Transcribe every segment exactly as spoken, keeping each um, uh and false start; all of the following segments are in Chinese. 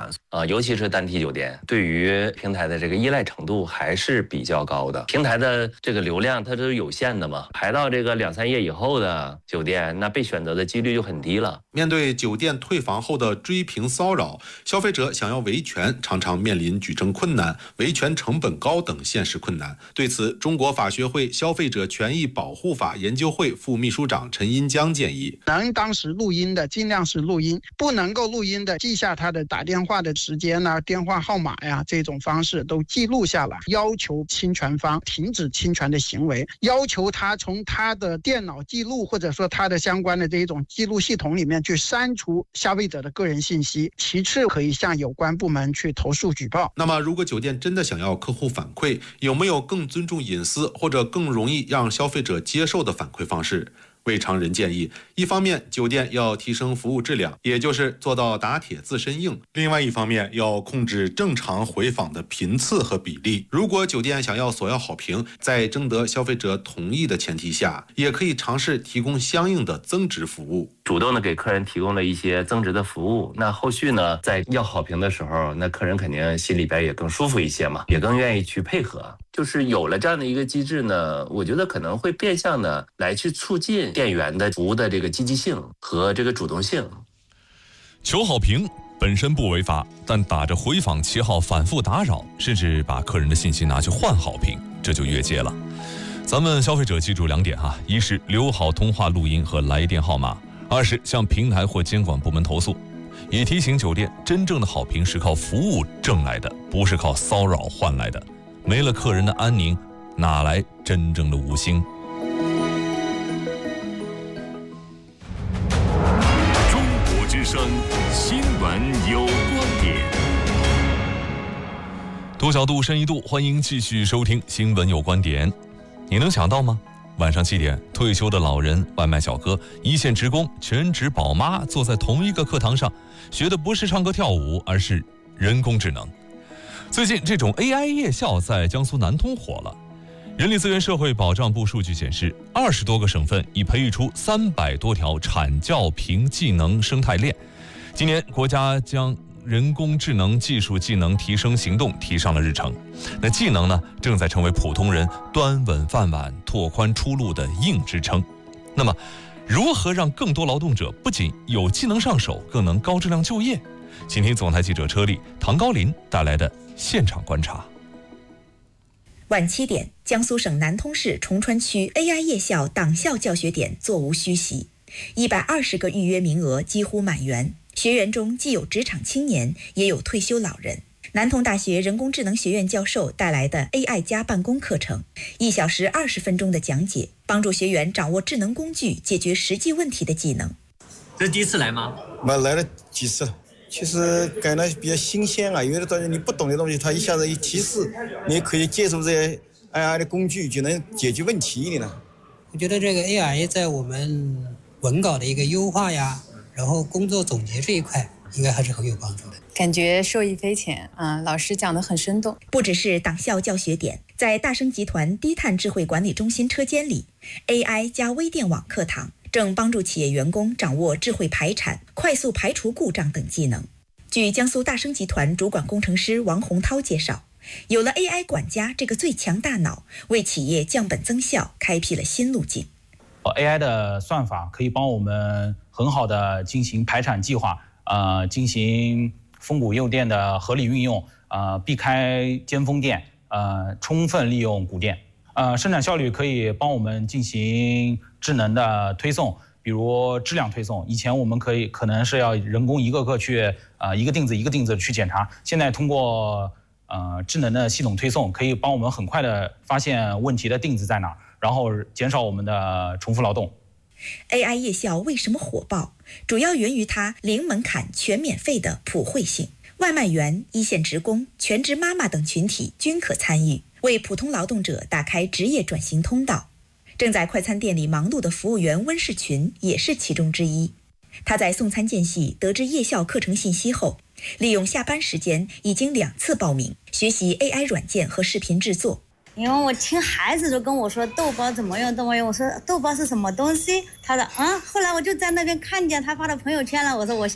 啊、呃，尤其是单体酒店，对于平台的这个依赖程度还是比较高的。平台的这个流量它都是有限的嘛，排到这个两三页以后的酒店，那被选择的几率就很低了。 面对酒店退房后的追评骚扰，消费者想要维权，常常面临举证困难、维权成本高等现实困难。对此，中国法学会消费者权益保护法研究会副秘书长陈荫江建议， 能当时录音的尽量是录音，不能够录音的记下他的打电话的时间啊、电话号码呀，这种方式都记录下来，要求侵权方停止侵权的行为，要求他从他的电脑记录或者说他的相关的这种记录系统里面去删除消费者的个人信息。其次，可以向有关部门去投诉举报。 那么，如果酒店真的想要客户反馈，有没有更尊重隐私或者更容易让消费者接受的反馈方式？魏常仁建议，一方面酒店要提升服务质量，也就是做到打铁自身硬；另外一方面要控制正常回访的频次和比例。如果酒店想要索要好评，在征得消费者同意的前提下，也可以尝试提供相应的增值服务， 主动的给客人提供了一些增值的服务。那后续呢，在要好评的时候，那客人肯定心里边也更舒服一些嘛，也更愿意去配合。就是有了这样的一个机制呢，我觉得可能会变相的来去促进店员的服务的这个积极性和这个主动性。 求好评本身不违法，但打着回访旗号反复打扰，甚至把客人的信息拿去换好评，这就越界了。咱们消费者记住两点哈：一是留好通话录音和来电号码；二是向平台或监管部门投诉。也提醒酒店，真正的好评是靠服务挣来的，不是靠骚扰换来的。没了客人的安宁，哪来真正的五星？ 中国之声新闻有观点。 多角度深一度，欢迎继续收听新闻有观点。你能想到吗？晚上七点，退休的老人、外卖小哥、一线职工、全职宝妈坐在同一个课堂上，学的不是唱歌跳舞，而是人工智能。最近这种 A I 夜校在江苏南通火了。人力资源社会保障部数据显示，二十多个省份已培育出三百多条产教评技能生态链。今年国家将人工智能技术技能提升行动提上了日程。那技能呢，正在成为普通人端稳饭碗、拓宽出路的硬支撑。那么，如何让更多劳动者不仅有技能上手，更能高质量就业？请听总台记者车丽、唐高林带来的现场观察。 晚七点，江苏省南通市崇川区 A I 夜校党校教学点座无虚席，一百二十个预约名额几乎满员。学员中既有职场青年，也有退休老人。南通大学人工智能学院教授带来的 A I 加办公课程，一小时二十分钟的讲解，帮助学员掌握智能工具解决实际问题的技能。 这是第一次来吗？ 我来了几次。其实感到比较新鲜啊，有的东西你不懂的东西，它一下子一提示，你可以借助这些 A I 的工具就能解决问题的呢。 我觉得这个 A I 在我们文稿的一个优化呀，然后工作总结这一块，应该还是很有帮助的。 感觉受益匪浅啊，老师讲得很生动。 不只是党校教学点，在大升集团低碳智慧管理中心车间里 ，A I 加微电网课堂正帮助企业员工掌握智慧排产、快速排除故障等技能。据江苏大升集团主管工程师王洪涛介绍，有了 A I 管家这个最强大脑，为企业降本增效开辟了新路径。 A I 的算法可以帮我们很好的进行排产计划，呃，进行峰谷诱电的合理运用，呃，避开尖峰电，呃，充分利用谷电。呃，生产效率可以帮我们进行智能的推送，比如质量推送。以前我们可以可能是要人工一个个去呃一个钉子一个钉子去检查，现在通过呃智能的系统推送，可以帮我们很快的发现问题的钉子在哪，然后减少我们的重复劳动。 A I 夜校为什么火爆？主要源于它零门槛、全免费的普惠性。外卖员、一线职工、全职妈妈等群体均可参与，为普通劳动者打开职业转型通道。正在快餐店里忙碌的服务员温世群也是其中之一。他在送餐间隙得知夜校课程信息后，利用下班时间已经两次报名学习 A I 软件和视频制作。 因为我听孩子都跟我说豆包怎么用怎么用，我说豆包是什么东西，他说啊，后来我就在那边看见他发的朋友圈了，我说我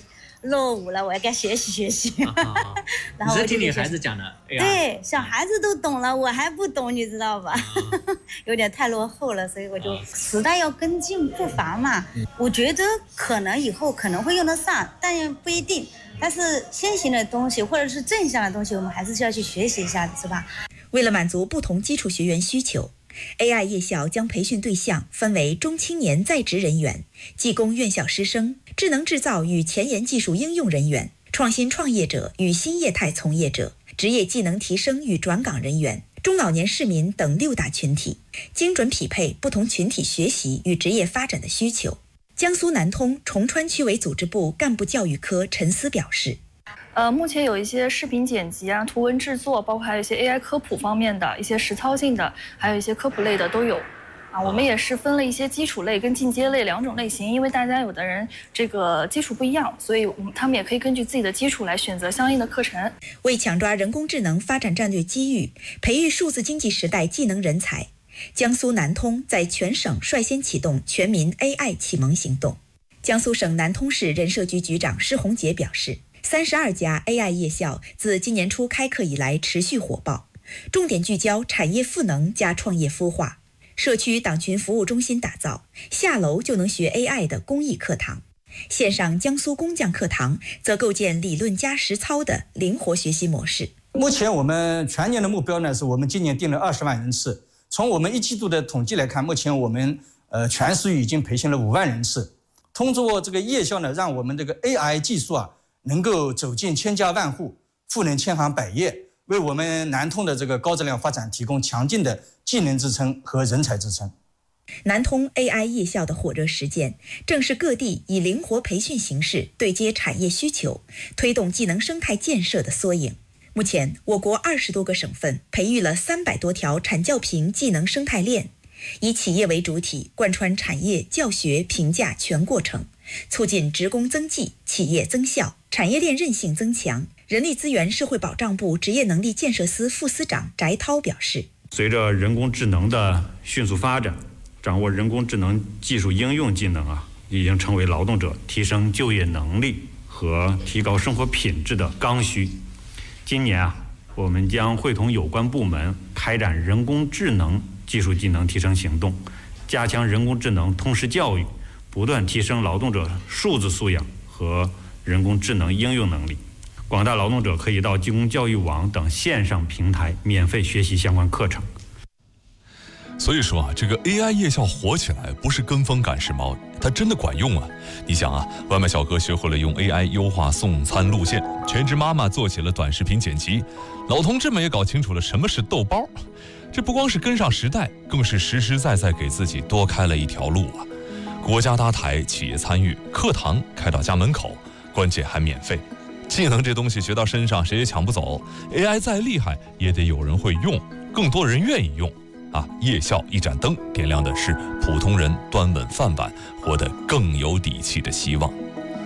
落伍了，我要该学习学习。 啊、然后我就听你孩子讲的，哎、 对，小孩子都懂了，我还不懂，你知道吧？啊、有点太落后了，所以我就、啊、时代要跟进步伐嘛。嗯、我觉得可能以后可能会用得上，但也不一定。但是先行的东西或者是正向的东西，我们还是需要去学习一下的，是吧？ 为了满足不同基础学员需求， A I 夜校将培训对象分为中青年在职人员、技工院校师生、智能制造与前沿技术应用人员、创新创业者与新业态从业者、职业技能提升与转岗人员、中老年市民等六大群体，精准匹配不同群体学习与职业发展的需求。江苏南通崇川区委组织部干部教育科陈思表示， 呃，目前有一些视频剪辑啊、图文制作，包括还有一些 A I 科普方面的一些实操性的，还有一些科普类的都有。啊，我们也是分了一些基础类跟进阶类两种类型，因为大家有的人这个基础不一样，所以我们他们也可以根据自己的基础来选择相应的课程。 为抢抓人工智能发展战略机遇，培育数字经济时代技能人才，江苏南通在全省率先启动全民 A I 启蒙行动。江苏省南通市人社局局长施洪杰表示，三十二家 A I 夜校自今年初开课以来持续火爆，重点聚焦产业赋能加创业孵化，社区党群服务中心打造下楼就能学 A I 的公益课堂，线上江苏工匠课堂则构建理论加实操的灵活学习模式。 目前我们全年的目标呢，是我们今年定了二十万人次。从我们一季度的统计来看，目前我们呃全市已经培训了五万人次。通过这个夜校呢，让我们这个 A I 技术啊，能够走进千家万户，赋能千行百业，为我们南通的这个高质量发展提供强劲的技能支撑和人才支撑。 南通 A I 夜校的火热实践，正是各地以灵活培训形式对接产业需求，推动技能生态建设的缩影。目前，我国二十多个省份培育了三百多条产教评技能生态链，以企业为主体，贯穿产业、教学、评价全过程，促进职工增技、企业增效、产业链韧性增强。人力资源社会保障部职业能力建设司副司长翟涛表示， 随着人工智能的迅速发展，掌握人工智能技术应用技能啊，已经成为劳动者提升就业能力和提高生活品质的刚需。今年啊，我们将会同有关部门开展人工智能技术技能提升行动，加强人工智能通识教育，不断提升劳动者数字素养和人工智能应用能力。广大劳动者可以到技工教育网等线上平台免费学习相关课程。 所以说啊，这个 A I 夜校火起来不是跟风赶时髦，它真的管用啊！你想啊，外卖小哥学会了用 A I 优化送餐路线，全职妈妈做起了短视频剪辑，老同志们也搞清楚了什么是豆包。这不光是跟上时代，更是实实在在给自己多开了一条路啊！国家搭台，企业参与，课堂开到家门口，关键还免费。技能这东西学到身上，谁也抢不走。A I 再厉害，也得有人会用，更多人愿意用。啊，夜校一盏灯，点亮的是普通人端稳饭碗，活得更有底气的希望。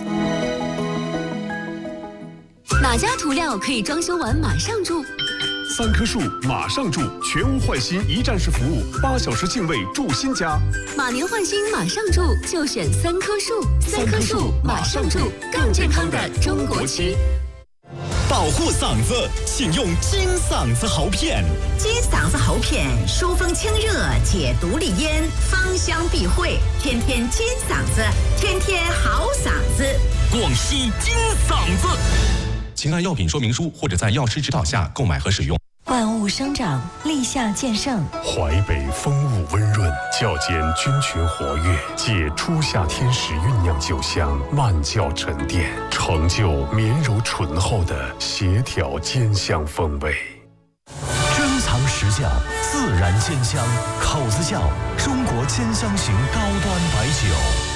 哪家涂料可以装修完马上住？ 三棵树马上住，全屋换新一站式服务，八小时净位住新家。 马年换新马上住，就选三棵树。三棵树马上住，更健康的中国区。 保护嗓子，请用金嗓子喉片。 金嗓子喉片疏风清热，解毒利咽，芳香避秽，天天金嗓子，天天好嗓子。 广西金嗓子， 请按药品说明书或者在药师指导下购买和使用。 万物生长，立夏见盛。 淮北风物温润，较间菌群活跃，借初夏天时酝酿酒香，慢酵沉淀，成就绵柔醇厚的协调兼香风味。 珍藏实窖，自然兼香，口子窖，中国兼香型高端白酒。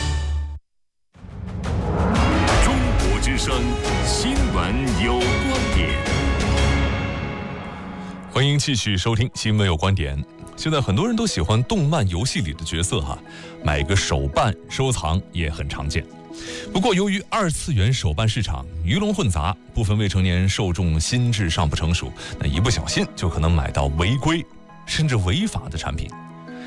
中国之声新闻有观点。 欢迎继续收听新闻有观点。现在很多人都喜欢动漫游戏里的角色哈，买个手办收藏也很常见。不过由于二次元手办市场鱼龙混杂，部分未成年受众心智尚不成熟，那一不小心就可能买到违规甚至违法的产品。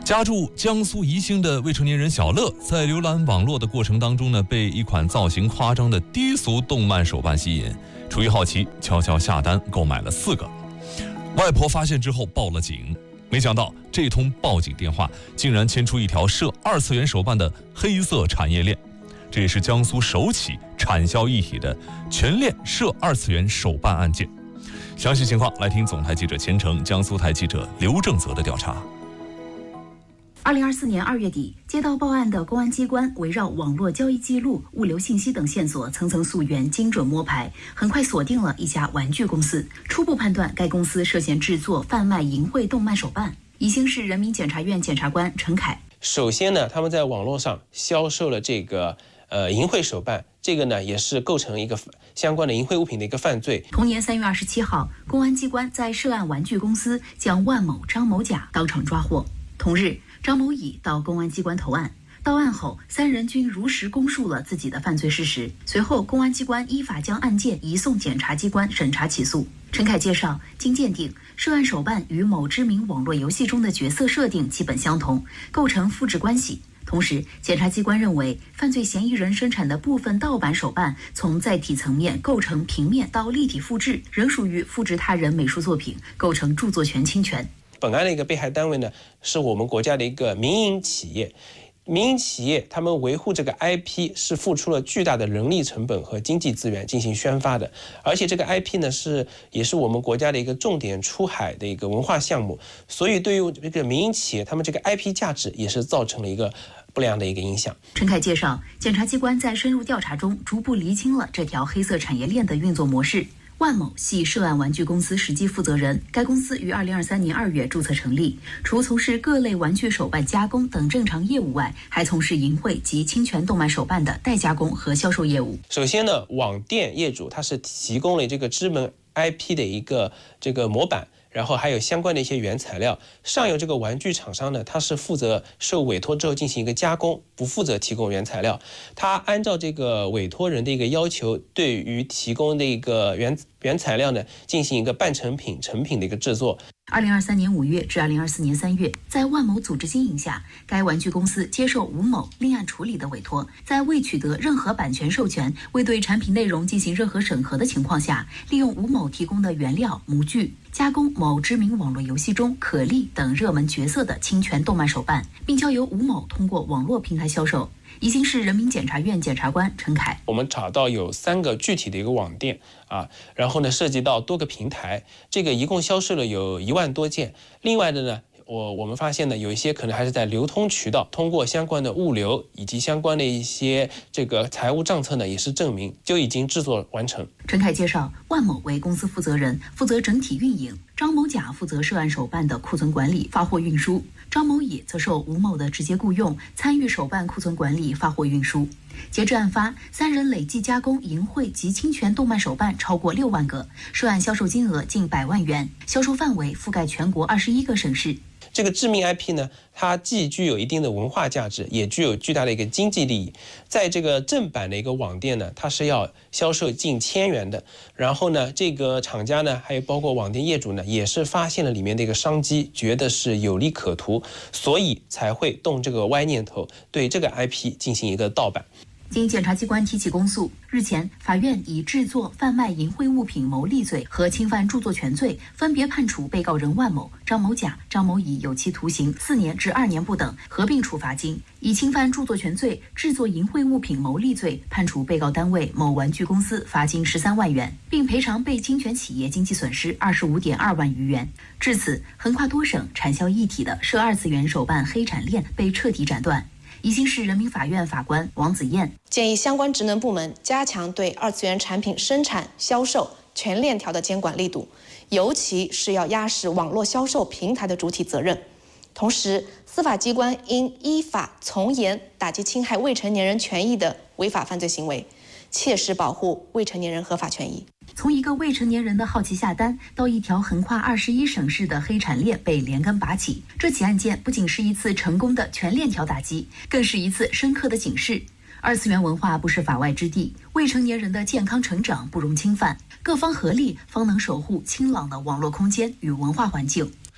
家住江苏宜兴的未成年人小乐，在浏览网络的过程当中呢，被一款造型夸张的低俗动漫手办吸引，出于好奇，悄悄下单购买了四个。外婆发现之后报了警，没想到这通报警电话竟然牵出一条涉二次元手办的黑色产业链，这也是江苏首起产销一体的全链涉二次元手办案件。详细情况来听总台记者钱成、江苏台记者刘正泽的调查。 二零二四年二月底，接到报案的公安机关围绕网络交易记录、物流信息等线索，层层溯源，精准摸排，很快锁定了一家玩具公司。初步判断，该公司涉嫌制作、贩卖淫秽动漫手办。宜兴市人民检察院检察官陈凯， 首先呢，他们在网络上销售了这个呃淫秽手办，这个呢也是构成一个相关的淫秽物品的一个犯罪。 同年三月二十七号，公安机关在涉案玩具公司将万某、张某甲当场抓获。同日，张某乙到公安机关投案。到案后，三人均如实供述了自己的犯罪事实。随后，公安机关依法将案件移送检察机关审查起诉。陈凯介绍，经鉴定，涉案手办与某知名网络游戏中的角色设定基本相同，构成复制关系。同时，检察机关认为，犯罪嫌疑人生产的部分盗版手办从载体层面构成平面到立体复制，仍属于复制他人美术作品，构成著作权侵权。 本案的一个被害单位呢，是我们国家的一个民营企业。民营企业他们维护这个 I P 是付出了巨大的人力成本和经济资源进行宣发的，而且这个 I P 呢是也是我们国家的一个重点出海的一个文化项目，所以对于这个民营企业，他们这个 I P 价值也是造成了一个不良的一个影响。 陈凯介绍，检察机关在深入调查中逐步厘清了这条黑色产业链的运作模式。万某系涉案玩具公司实际负责人，该公司于二零二三年二月注册成立，除从事各类玩具手办加工等正常业务外，还从事淫秽及侵权动漫手办的代加工和销售业务。 首先呢，网店业主他是提供了这个知名 I P 的一个这个模板，然后还有相关的一些原材料。上游这个玩具厂商呢，他是负责受委托之后进行一个加工，不负责提供原材料。他按照这个委托人的一个要求，对于提供的一个原原材料呢，进行一个半成品、成品的一个制作。 二零二三年五月至二零二四年三月，在万某组织经营下，该玩具公司接受吴某另案处理的委托，在未取得任何版权授权、未对产品内容进行任何审核的情况下，利用吴某提供的原料模具，加工某知名网络游戏中可莉等热门角色的侵权动漫手办，并交由吴某通过网络平台销售。宜兴市人民检察院检察官陈凯， 我们找到有三个具体的一个网店啊，然后呢涉及到多个平台，这个一共销售了有一万多件。另外的呢，我我们发现呢，有一些可能还是在流通渠道，通过相关的物流以及相关的一些这个财务账册呢，也是证明就已经制作完成。 陈凯介绍，万某为公司负责人，负责整体运营；张某甲负责涉案手办的库存管理、发货运输；张某乙则受吴某的直接雇佣，参与手办库存管理、发货运输。截至案发，三人累计加工淫秽及侵权动漫手办超过六万个，涉案销售金额近百万元，销售范围覆盖全国二十一个省市。 这个知名 I P 呢，它既具有一定的文化价值，也具有巨大的一个经济利益。在这个正版的一个网店呢，它是要销售近千元的。然后呢，这个厂家呢，还有包括网店业主呢，也是发现了里面的一个商机，觉得是有利可图，所以才会动这个歪念头，对这个 I P 进行一个盗版。 经检察机关提起公诉，日前，法院以制作、贩卖淫秽物品牟利罪和侵犯著作权罪，分别判处被告人万某、张某甲、张某乙有期徒刑四年至二年不等，合并处罚金；以侵犯著作权罪、制作淫秽物品牟利罪，判处被告单位某玩具公司罚金十三万元，并赔偿被侵权企业经济损失二十五点二万余元。至此，横跨多省、产销一体的涉二次元手办黑产链被彻底斩断。宜兴市人民法院法官王子燕建议相关职能部门加强对二次元产品生产、销售全链条的监管力度，尤其是要压实网络销售平台的主体责任。同时，司法机关应依法从严打击侵害未成年人权益的违法犯罪行为，切实保护未成年人合法权益。 从一个未成年人的好奇下单，到一条横跨二十一省市的黑产链被连根拔起，这起案件不仅是一次成功的全链条打击，更是一次深刻的警示。二次元文化不是法外之地，未成年人的健康成长不容侵犯，各方合力方能守护清朗的网络空间与文化环境。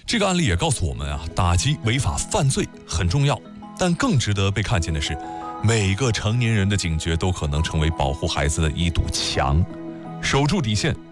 这个案例也告诉我们啊，打击违法犯罪很重要，但更值得被看见的是，每个成年人的警觉都可能成为保护孩子的一堵墙，守住底线。